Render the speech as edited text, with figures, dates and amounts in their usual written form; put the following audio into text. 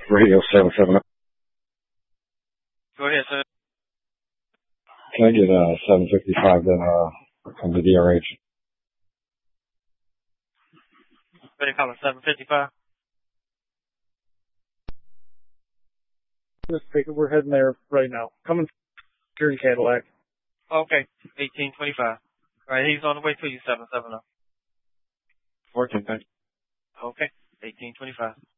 Radio 770. Go ahead, sir. Can I get 755 then from the DRH? What do you call it, 755? Just take it. We're heading there right now. Coming here in Cadillac. Okay, 1825. All right, he's on the way to you, 770. Okay, thanks. Okay, 1825.